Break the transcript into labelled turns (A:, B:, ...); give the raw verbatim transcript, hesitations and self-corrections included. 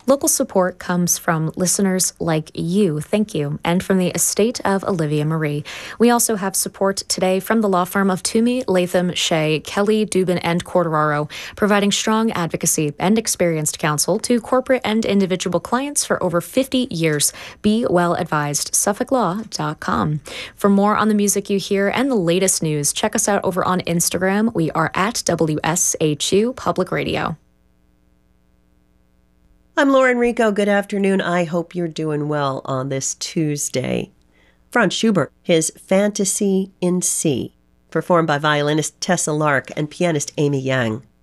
A: Local support comes from listeners like you. Thank you. And from the estate of Olivia Marie. We also have support today from the law firm of Toomey, Latham, Shea, Kelly, Dubin, and Corderaro, providing strong advocacy and experienced counsel to corporate and individual clients for over fifty years. Be well advised. Suffolk Law dot com. For more on the music you hear and the latest news, check us out over on Instagram. We are at W S H U Public Radio.
B: I'm Lauren Rico. Good afternoon. I hope you're doing well on this Tuesday. Franz Schubert, his Fantasy in C, performed by violinist Tessa Lark and pianist Amy Yang.